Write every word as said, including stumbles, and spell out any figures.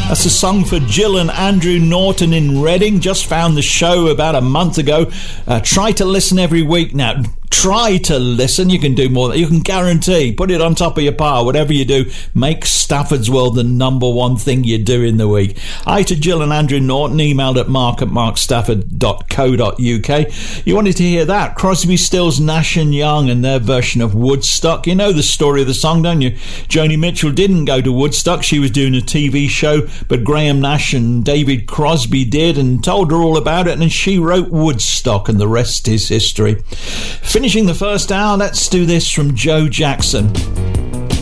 That's a song for Jill and Andrew Norton in Reading. Just found the show about a month ago. Uh, try to listen every week now. Try to listen. You can do more than you can guarantee. Put it on top of your pile. Whatever you do, make Stafford's World the number one thing you do in the week. Hi to Jill and Andrew Norton, emailed at mark at mark stafford dot co dot uk. You wanted to hear that? Crosby, Stills, Nash and Young and their version of Woodstock. You know the story of the song, don't you? Joni Mitchell didn't go to Woodstock. She was doing a T V show, but Graham Nash and David Crosby did and told her all about it, and she wrote Woodstock, and the rest is history. Finishing the first hour, let's do this from Joe Jackson.